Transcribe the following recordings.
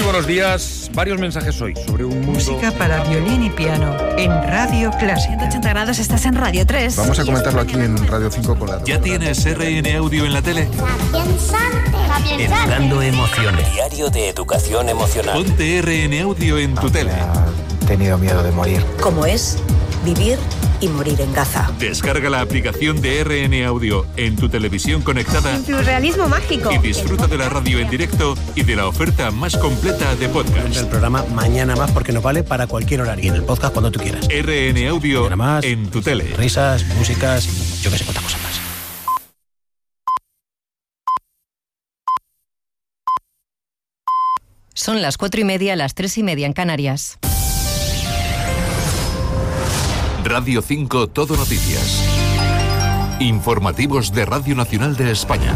Muy buenos días. Varios mensajes hoy sobre un mundo... Música para violín y piano en Radio Clásica. 180 grados, estás en Radio 3. Vamos a comentarlo aquí en Radio 5 con la... ¿Ya tienes RN Audio en la tele? Educando emociones. Diario de educación emocional. Ponte RN Audio en tu tele. He tenido miedo de morir. ¿Cómo es vivir y morir en Gaza? Descarga la aplicación de RN Audio en tu televisión conectada. Surrealismo mágico. Y disfruta de la radio en directo y de la oferta más completa de podcast. El programa Mañana Más, porque nos vale para cualquier horario. Y en el podcast cuando tú quieras. RN Audio más, en tu tele. Risas, músicas y yo que sé, cuántas cosas más. Son las 4:30, las 3:30 en Canarias. Radio 5 Todo Noticias. Informativos de Radio Nacional de España.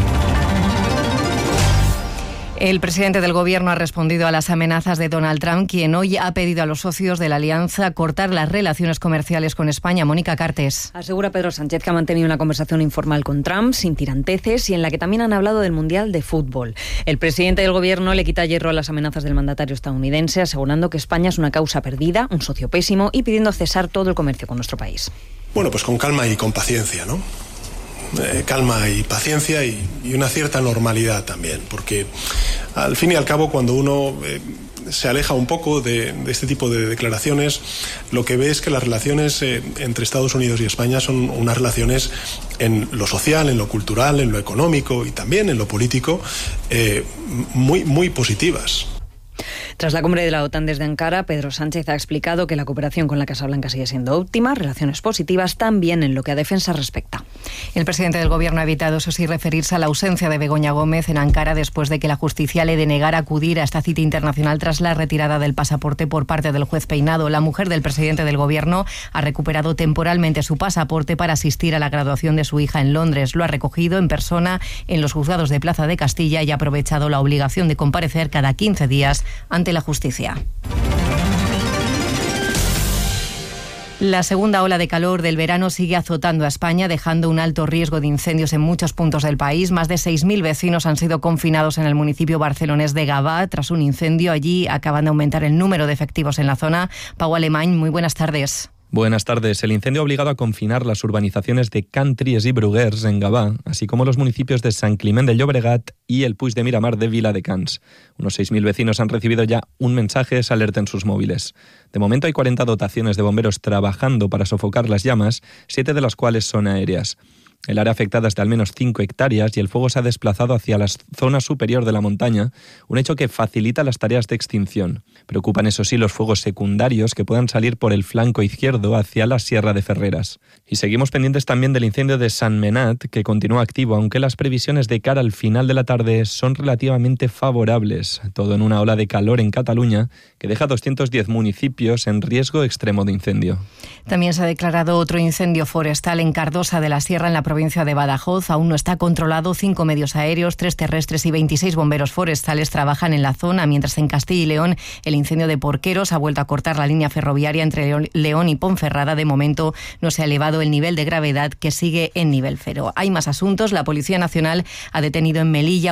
El presidente del Gobierno ha respondido a las amenazas de Donald Trump, quien hoy ha pedido a los socios de la alianza cortar las relaciones comerciales con España. Mónica Cartes. Asegura Pedro Sánchez que ha mantenido una conversación informal con Trump, sin tiranteces, y en la que también han hablado del Mundial de Fútbol. El presidente del Gobierno le quita hierro a las amenazas del mandatario estadounidense, asegurando que España es una causa perdida, un socio pésimo, y pidiendo cesar todo el comercio con nuestro país. Bueno, pues con calma y con paciencia, ¿no? Calma y paciencia y una cierta normalidad también, porque al fin y al cabo cuando uno se aleja un poco de este tipo de declaraciones, lo que ve es que las relaciones entre Estados Unidos y España son unas relaciones en lo social, en lo cultural, en lo económico y también en lo político muy, muy positivas. Tras la cumbre de la OTAN desde Ankara, Pedro Sánchez ha explicado que la cooperación con la Casa Blanca sigue siendo óptima, relaciones positivas también en lo que a defensa respecta. El presidente del Gobierno ha evitado, eso sí, referirse a la ausencia de Begoña Gómez en Ankara después de que la justicia le denegara acudir a esta cita internacional tras la retirada del pasaporte por parte del juez Peinado. La mujer del presidente del Gobierno ha recuperado temporalmente su pasaporte para asistir a la graduación de su hija en Londres. Lo ha recogido en persona en los juzgados de Plaza de Castilla y ha aprovechado la obligación de comparecer cada 15 días ante la justicia. La segunda ola de calor del verano sigue azotando a España, dejando un alto riesgo de incendios en muchos puntos del país. Más de 6.000 vecinos han sido confinados en el municipio barcelonés de Gavà tras un incendio. Allí acaban de aumentar el número de efectivos en la zona. Pau Alemany, muy buenas tardes. Buenas tardes. El incendio ha obligado a confinar las urbanizaciones de Can Tries y Bruguers en Gavà, así como los municipios de Sant Climent de Llobregat y el Puig de Miramar de Viladecans. Unos 6.000 vecinos han recibido ya un mensaje de alerta en sus móviles. De momento hay 40 dotaciones de bomberos trabajando para sofocar las llamas, 7 de las cuales son aéreas. El área afectada es de al menos 5 hectáreas y el fuego se ha desplazado hacia la zona superior de la montaña, un hecho que facilita las tareas de extinción. Preocupan, eso sí, los fuegos secundarios que puedan salir por el flanco izquierdo hacia la Sierra de Ferreras. Y seguimos pendientes también del incendio de Sant Menat, que continúa activo, aunque las previsiones de cara al final de la tarde son relativamente favorables. Todo en una ola de calor en Cataluña que deja 210 municipios en riesgo extremo de incendio. También se ha declarado otro incendio forestal en Cardosa de la Sierra, en la provincia de Badajoz. Aún no está controlado. 5 medios aéreos, 3 terrestres y 26 bomberos forestales trabajan en la zona, mientras en Castilla y León el incendio de Porqueros ha vuelto a cortar la línea ferroviaria entre León y Ponferrada. De momento no se ha elevado el nivel de gravedad, que sigue en nivel 0. Hay más asuntos. La Policía Nacional ha detenido en Melilla